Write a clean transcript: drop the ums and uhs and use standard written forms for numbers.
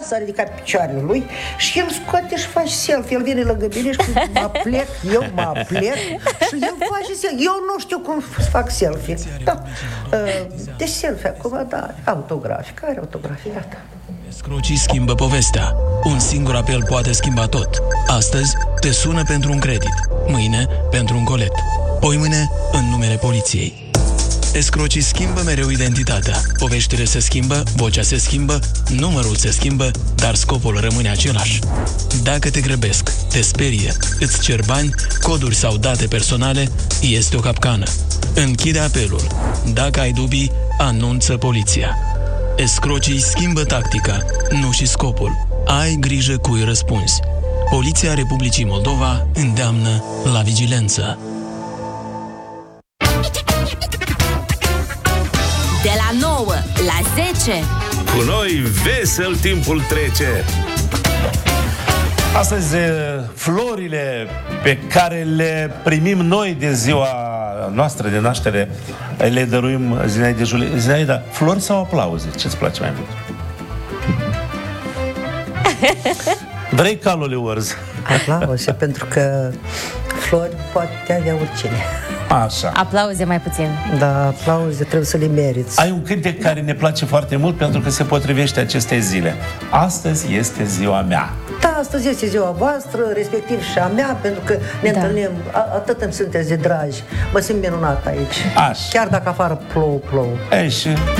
s-a ridicat picioarele lui și el scoate și face selfie. El vine lângă mine și mă plec, eu mă plec și el face selfie. Eu nu știu cum să fac selfie. Da. Deci selfie acum, da, autografic. Are autografic, gata. Escrocii schimbă povestea. Un singur apel poate schimba tot. Astăzi te sună pentru un credit, mâine pentru un colet, poimâine în numele poliției. Escrocii schimbă mereu identitatea. Poveștile se schimbă, vocea se schimbă, numărul se schimbă, dar scopul rămâne același. Dacă te grăbesc, te sperie, îți cer bani, coduri sau date personale, este o capcană. Închide apelul. Dacă ai dubii, anunță poliția. Escrocii schimbă tactica, nu și scopul. Ai grijă cui răspunzi. Poliția Republicii Moldova îndeamnă la vigilență. De la 9 la 10. Cu noi vesel timpul trece. Astăzi, florile pe care le primim noi de ziua noastră de naștere, le dăruim Zinaida Julie. Zinaida, flori sau aplauze? Ce-ți place mai mult? Vrei calul Words? Aplauze, pentru că flori poate avea oricine. Așa. Aplauze mai puțin. Da, aplauze trebuie să le meriți. Ai un cântec care ne place foarte mult pentru că se potrivește acestei zile. Astăzi este ziua mea. Da, astăzi este ziua voastră, respectiv și a mea, pentru că ne întâlnim, atât îmi sunteți de dragi. Mă simt minunat aici. Așa. Chiar dacă afară plouă. Ei, și